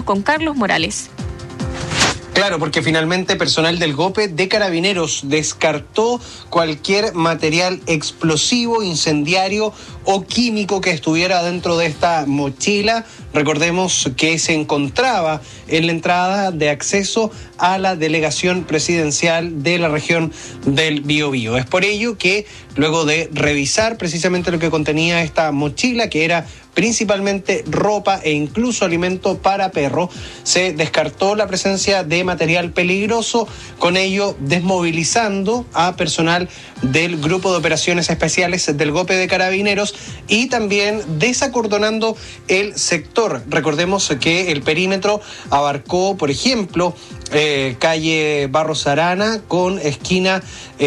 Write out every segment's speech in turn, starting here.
con Carlos Morales. Claro, porque finalmente personal del GOPE de Carabineros descartó cualquier material explosivo, incendiario o químico que estuviera dentro de esta mochila. Recordemos que se encontraba en la entrada de acceso a la delegación presidencial de la región del Biobío. Es por ello que luego de revisar precisamente lo que contenía esta mochila, que era principalmente ropa e incluso alimento para perro, se descartó la presencia de material peligroso, con ello desmovilizando a personal del Grupo de Operaciones Especiales del GOPE de Carabineros y también desacordonando el sector. Recordemos que el perímetro abarcó, por ejemplo, calle Barros Arana con esquina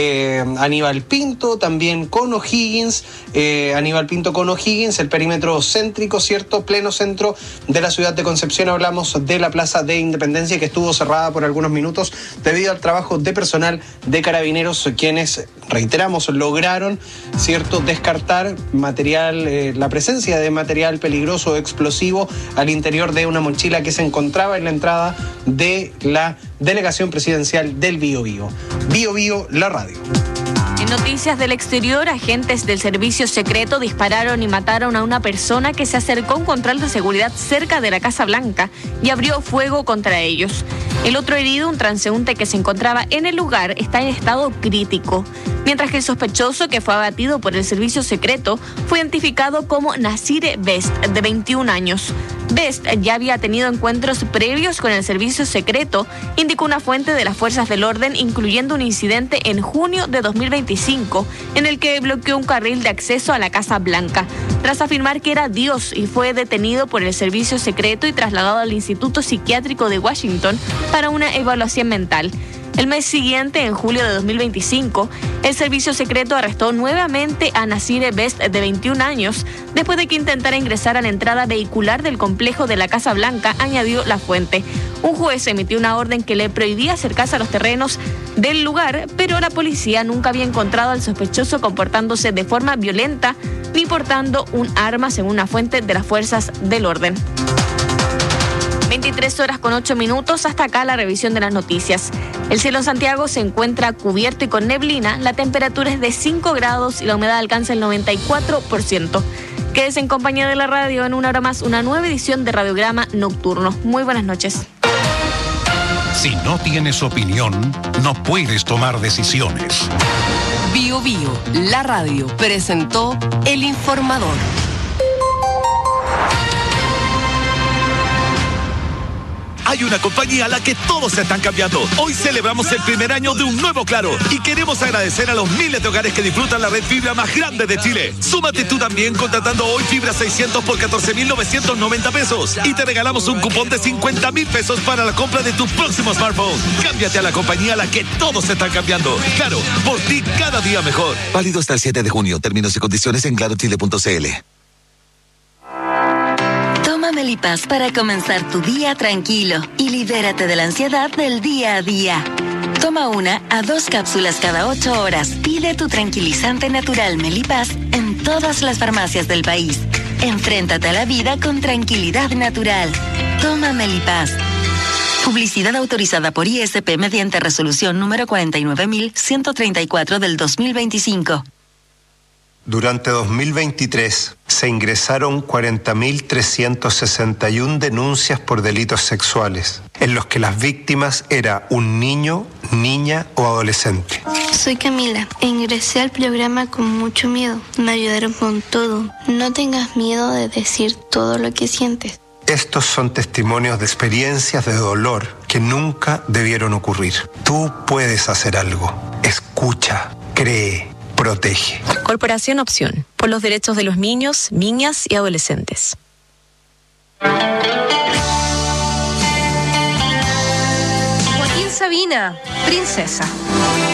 Aníbal Pinto, también con O'Higgins, Aníbal Pinto con O'Higgins, el perímetro céntrico, ¿cierto? Pleno centro de la ciudad de Concepción. Hablamos de la Plaza de Independencia, que estuvo cerrada por algunos minutos debido al trabajo de personal de Carabineros, quienes, reiteramos, lograron, ¿cierto?, descartar material, la presencia de material peligroso o explosivo al interior de una mochila que se encontraba en la entrada de la delegación presidencial del Biobío. Biobío, la radio. En noticias del exterior, agentes del servicio secreto dispararon y mataron a una persona que se acercó a un control de seguridad cerca de la Casa Blanca y abrió fuego contra ellos. El otro herido, un transeúnte que se encontraba en el lugar, está en estado crítico, mientras que el sospechoso, que fue abatido por el servicio secreto, fue identificado como Nasire Best, de 21 años. Best ya había tenido encuentros previos con el servicio secreto, indicó una fuente de las fuerzas del orden, incluyendo un incidente en junio de 2025, en el que bloqueó un carril de acceso a la Casa Blanca, tras afirmar que era Dios, y fue detenido por el servicio secreto y trasladado al Instituto Psiquiátrico de Washington para una evaluación mental. El mes siguiente, en julio de 2025, el servicio secreto arrestó nuevamente a Nasire Best, de 21 años, después de que intentara ingresar a la entrada vehicular del complejo de la Casa Blanca, añadió la fuente. Un juez emitió una orden que le prohibía acercarse a los terrenos del lugar, pero la policía nunca había encontrado al sospechoso comportándose de forma violenta ni portando un arma, según una fuente de las fuerzas del orden. 23:08. Hasta acá la revisión de las noticias. El cielo en Santiago se encuentra cubierto y con neblina. La temperatura es de 5 grados y la humedad alcanza el 94%. Quédese en compañía de la radio. En una hora más, una nueva edición de Radiograma Nocturno. Muy buenas noches. Si no tienes opinión, no puedes tomar decisiones. Biobío, la radio, presentó El Informador. Hay una compañía a la que todos se están cambiando. Hoy celebramos el primer año de un nuevo Claro y queremos agradecer a los miles de hogares que disfrutan la red fibra más grande de Chile. Súmate tú también contratando hoy fibra 600 por 14.990 pesos y te regalamos un cupón de 50.000 pesos para la compra de tu próximo smartphone. Cámbiate a la compañía a la que todos se están cambiando. Claro, por ti cada día mejor. Válido hasta el 7 de junio. Términos y condiciones en clarochile.cl. Toma Melipaz para comenzar tu día tranquilo y libérate de la ansiedad del día a día. Toma 1 a 2 cápsulas cada 8 horas. Pide tu tranquilizante natural Melipaz en todas las farmacias del país. Enfréntate a la vida con tranquilidad natural. Toma Melipaz. Publicidad autorizada por ISP mediante resolución número 49.134 del 2025. Durante 2023 se ingresaron 40.361 denuncias por delitos sexuales, en los que las víctimas era un niño, niña o adolescente. Soy Camila e ingresé al programa con mucho miedo. Me ayudaron con todo. No tengas miedo de decir todo lo que sientes. Estos son testimonios de experiencias de dolor que nunca debieron ocurrir. Tú puedes hacer algo. Escucha, cree, protege. Corporación Opción, por los derechos de los niños, niñas y adolescentes. Joaquín Sabina, Princesa.